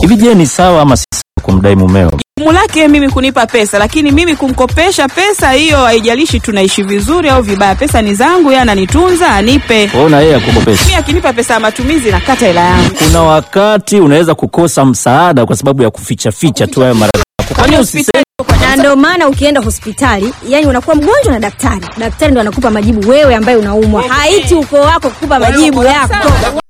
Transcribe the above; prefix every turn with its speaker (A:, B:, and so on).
A: Hivi je, ni sawa ama si kumdai mumeo?
B: Jukumu lake mimi kunipa pesa, lakini mimi kumkopesha pesa, hiyo haijalishi tunaishi vizuri au vibaya. Pesa ni zangu, yeye ananitunza, anipe.
A: Wewe na yeye akukopesha.
B: Mimi akinipa pesa ya matumizi nakata hela yangu.
A: Kuna wakati unaweza kukosa msaada kwa sababu ya kuficha tu hayo maradhi. Kwani usiseme?
C: Na ndio maana ukienda hospitali, yani unakuwa mgonjwa na daktari ndo anakupa majibu wewe ambaye unaumwa. Haiti uko wako kukupa majibu yako.